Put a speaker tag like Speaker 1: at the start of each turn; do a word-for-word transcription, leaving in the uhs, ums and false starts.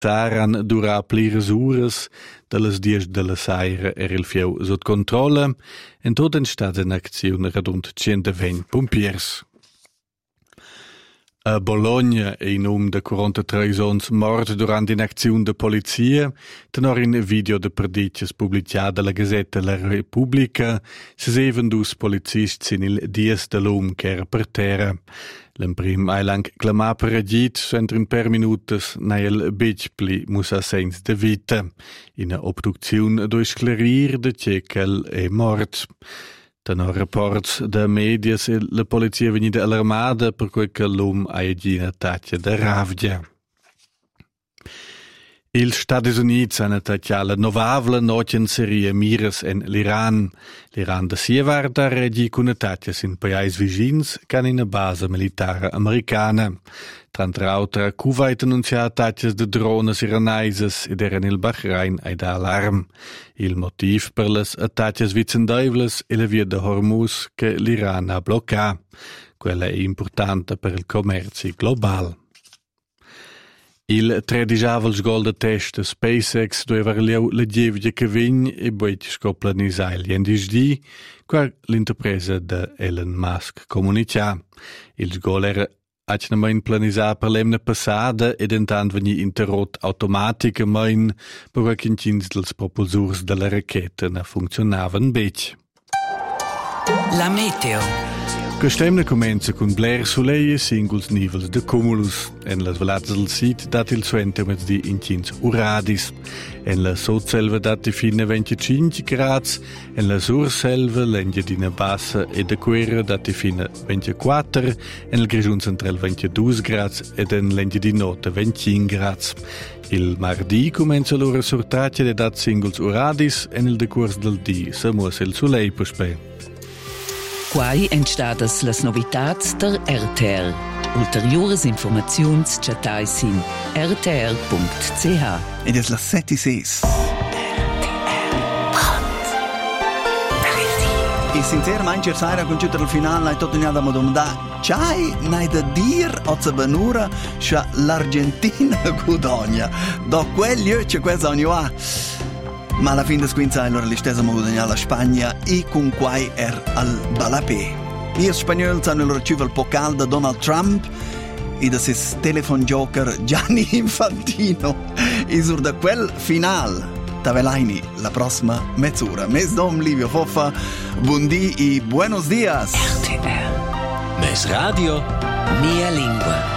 Speaker 1: Saran durà pliras uras, dallas dies della saira era il fieu sot controlla, en tot en stat in aczione radund centoventi pompiers. A Bologna è in um de quarantatré sons mort durant in aczione de polizia, tenor in video de perdicas publiciat dalla Gazzetta La Repubblica, se seven dus polizists in il dies de l'um che era per terra. L'emprim ailang clamà per agit, entrin per minutas nael bicpli musa sens de vita. In a obducziun do sclarir de cekel è mort. Tenor reports da medias e la polizia venida allarmada per quel che l'um ha agina taccia da ravdia. Il Stati Uniti hanno attaccato la novavla nocenseria miras en l'Iran. L'Iran da sia varda regi con attacchi in paesi vicins che hanno una base militare americana. Tra l'altro, Kuwait annuncia attacchi di drones iranaises ed era nel Bahrain ed allarm. Il motivo per le attacchi vicendevles è la via de Hormuz che l'Iran ha bloccato. Quella è importante per il commercio globale. Il tredicavels gol de test SpaceX doveva leu la gievgia che vign e poi scopla Nisail Yendisdi, qua l'interpresa de Elon Musk comunica. Il gol era accenamente planisat per l'emna passada ed intant veni interrot automaticamente per qualche incins dels propulsors della racchetta ne funzionavan bec.
Speaker 2: La meteo.
Speaker 1: Quest'emne comenza con bler soleil e singuls nivels de cumulus. En las velazas del sit dat il suente mezz di incins uradis. En la sotselva dat di fine venticinque grads. En la surselva l'engia dina bassa e de quera dat di fine ventiquattro. En il grigiun central ventidue grads ed en l'engia di nota venticinque grads. Il mardi comenza l'ora sortaccia de dat singuls uradis en il decurs del di se muosa il soleil puspe.
Speaker 2: Quai entstadas las novitats der R T R. Ulteriores informaziuns chatais in r t r punct c h.
Speaker 3: Ed es las sette e ses. E sinceramente saira computer al final hai tot uniada ma domanda c'hai nai da dir o za benura scha l'Argentina guadagna. Do quelli c'è questa ogni va. Ma alla fine del quinza allora l'istesa mo guadagna la Spagna e con quai er al balapé. Io spagnoli hanno il ricevuto il pokal da Donald Trump e da ses telefon joker Gianni Infantino. E sur da quel final tavelaini la prossima mezz'ora. Mes dom Livio Foffa, buondì e buenos dias.
Speaker 2: R T R.
Speaker 4: Mes radio.
Speaker 2: Mia lingua.